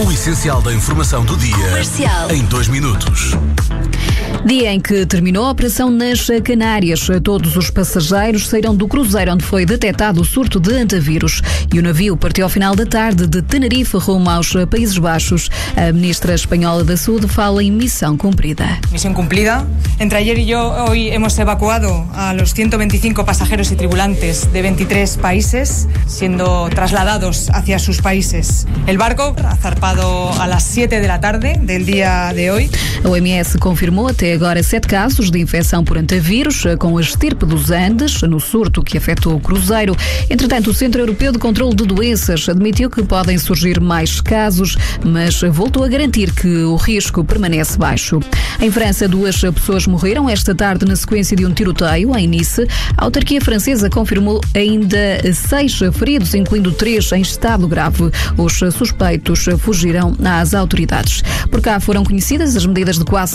O essencial da informação do dia em 2 minutos. Dia em que terminou a operação nas Canárias. Todos os passageiros saíram do cruzeiro onde foi detectado o surto de antavírus e o navio partiu ao final da tarde de Tenerife rumo aos Países Baixos. A ministra espanhola da Saúde fala em missão cumprida. Misión cumplida. Entre ayer y hoy hemos evacuado a los 125 pasajeros y tripulantes de 23 países, siendo trasladados hacia sus países. El barco ha zarpado a las 7 de la tarde del día de hoy. A OMS confirmou até agora 7 casos de infecção por antavírus com a estirpe dos Andes, no surto que afetou o cruzeiro. Entretanto, o Centro Europeu de Controlo de Doenças admitiu que podem surgir mais casos, mas voltou a garantir que o risco permanece baixo. Em França, 2 pessoas morreram esta tarde na sequência de um tiroteio em Nice. A autarquia francesa confirmou ainda 6 feridos, incluindo 3 em estado grave. Os suspeitos fugiram às autoridades. Por cá foram conhecidas as medidas de quase